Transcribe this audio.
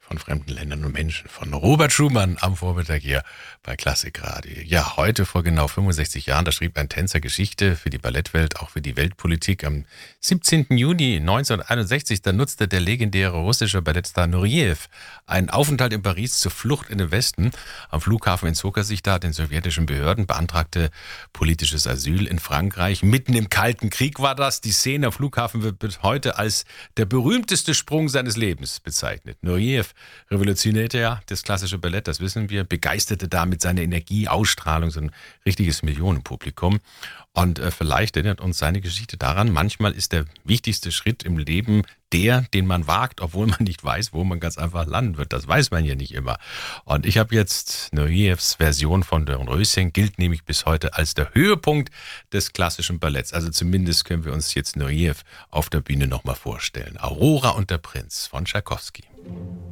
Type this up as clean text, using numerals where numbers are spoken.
von fremden Ländern und Menschen von Robert Schumann am Vormittag hier bei Klassikradio. Ja, heute vor genau 65 Jahren, da schrieb ein Tänzer Geschichte für die Ballettwelt, auch für die Weltpolitik. Am 17. Juni 1961, da nutzte der legendäre russische Ballettstar Nureyev einen Aufenthalt in Paris zur Flucht in den Westen. Am Flughafen entzog er sich da den sowjetischen Behörden, beantragte politisches Asyl in Frankreich. Mitten im Kalten Krieg war das. Die Szene am Flughafen wird bis heute als der berühmteste Sprung seines Lebens bezeichnet. Nureyev revolutionierte ja das klassische Ballett, das wissen wir, begeisterte damit seine Energie, Ausstrahlung, so ein richtiges Millionenpublikum. Und vielleicht erinnert uns seine Geschichte daran, manchmal ist der wichtigste Schritt im Leben der, den man wagt, obwohl man nicht weiß, wo man ganz einfach landen wird. Das weiß man ja nicht immer. Und ich habe jetzt Nureyevs Version von Dornröschen, gilt nämlich bis heute als der Höhepunkt des klassischen Balletts. Also zumindest können wir uns jetzt Nureyev auf der Bühne nochmal vorstellen. Aurora und der Prinz von Tschaikowski.